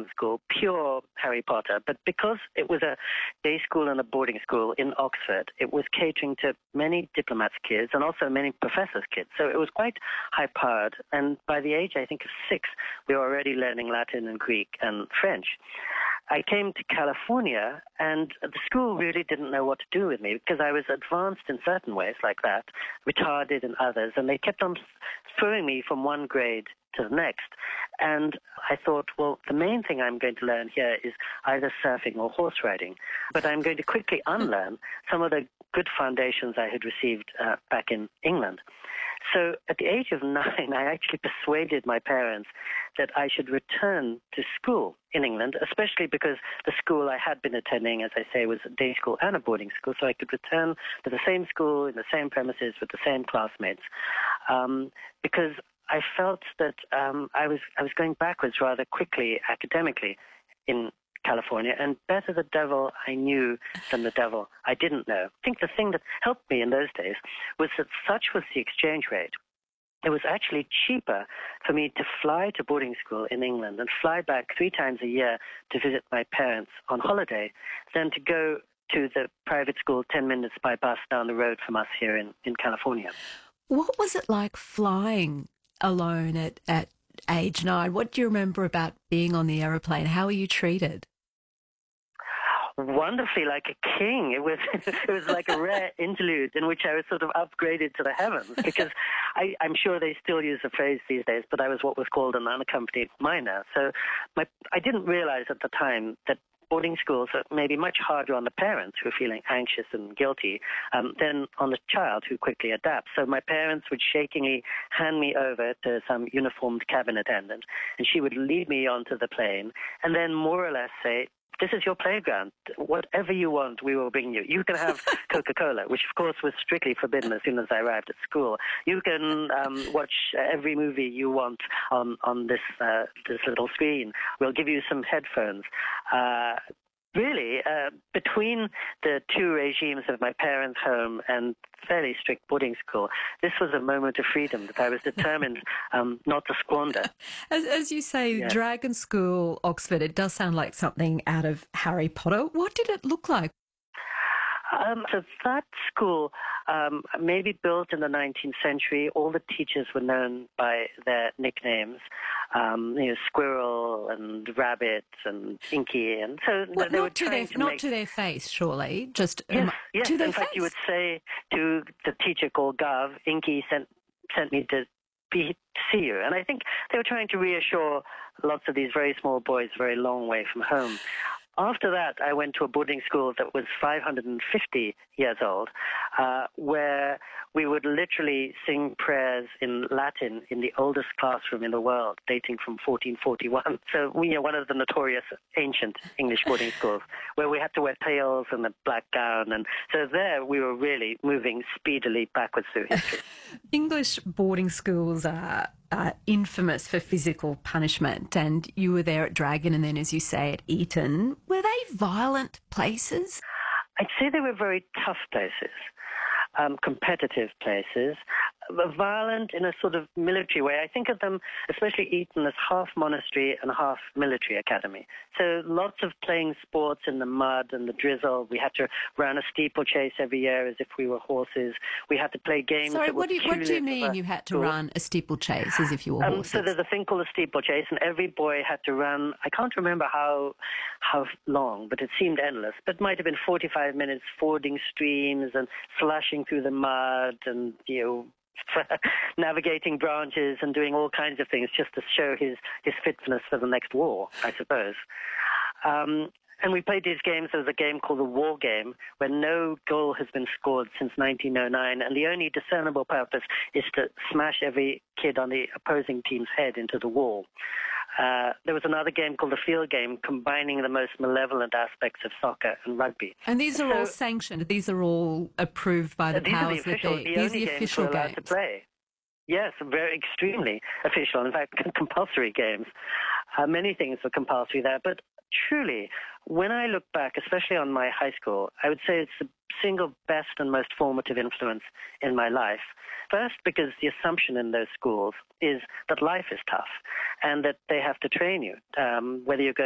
school, pure Harry Potter, but because it was a day school and a boarding school in Oxford, it was catering to many diplomats' kids and also many professors' kids. So it was quite high-powered, and by the age, I think, of 6, we were already learning Latin and Greek and French. I came to California, and the school really didn't know what to do with me because I was advanced in certain ways like that, retarded in others, and they kept on throwing me from one grade to the next. And I thought, well, the main thing I'm going to learn here is either surfing or horse riding, but I'm going to quickly unlearn some of the good foundations I had received back in England. So at the age of 9, I actually persuaded my parents that I should return to school in England, especially because the school I had been attending, as I say, was a day school and a boarding school, so I could return to the same school in the same premises with the same classmates, because I felt that I was going backwards rather quickly academically in California, and better the devil I knew than the devil I didn't know. I think the thing that helped me in those days was that such was the exchange rate. It was actually cheaper for me to fly to boarding school in England and fly back 3 times a year to visit my parents on holiday than to go to the private school 10 minutes by bus down the road from us here in California. What was it like flying alone at age 9? What do you remember about being on the aeroplane? How were you treated? Wonderfully, like a king. It was like a rare interlude in which I was sort of upgraded to the heavens, because I'm sure they still use the phrase these days, but I was what was called an unaccompanied minor. So I didn't realize at the time that boarding schools are maybe much harder on the parents who are feeling anxious and guilty than on the child who quickly adapts. So my parents would shakingly hand me over to some uniformed cabin attendant, and she would lead me onto the plane and then more or less say, "This is your playground. Whatever you want, we will bring you. You can have Coca-Cola," which, of course, was strictly forbidden as soon as I arrived at school. "You can watch every movie you want on this little screen. We'll give you some headphones." Really, between the 2 regimes of my parents' home and fairly strict boarding school, this was a moment of freedom that I was determined not to squander. As you say, Yeah. Dragon School, Oxford, it does sound like something out of Harry Potter. What did it look like? So that school, maybe built in the 19th century, all the teachers were known by their nicknames, Squirrel and Rabbit and Inky, and so they were trying to not to their face, surely, just yes. to their In fact, face. you would say to the teacher called Gav, "Inky sent me to see you," and I think they were trying to reassure lots of these very small boys, a very long way from home. After that, I went to a boarding school that was 550 years old, where we would literally sing prayers in Latin in the oldest classroom in the world, dating from 1441. So we are one of the notorious ancient English boarding schools, where we had to wear tails and a black gown. And so there we were really moving speedily backwards through history. English boarding schools are infamous for physical punishment, and you were there at Dragon and then, as you say, at Eton. Were they violent places? I'd say they were very tough places, competitive places, violent in a sort of military way. I think of them, especially Eton, as half monastery and half military academy. So lots of playing sports in the mud and the drizzle. We had to run a steeplechase every year as if we were horses. We had to play games. Sorry, what do you mean you had to run a steeplechase as if you were horses? So there's a thing called a steeplechase, and every boy had to run. I can't remember how long, but it seemed endless. But it might have been 45 minutes fording streams and slashing through the mud and, navigating branches and doing all kinds of things just to show his fitness for the next war, I suppose. And we played these games. There was a game called the War Game, where no goal has been scored since 1909, and the only discernible purpose is to smash every kid on the opposing team's head into the wall. There was another game called the Field Game, combining the most malevolent aspects of soccer and rugby. And these are all sanctioned. These are all approved by the powers that be. These are the official games we're allowed to play. Yes, very extremely official. In fact, compulsory games. Many things were compulsory there, but truly, when I look back, especially on my high school, I would say it's the single best and most formative influence in my life. First, because the assumption in those schools is that life is tough and that they have to train you, whether you're going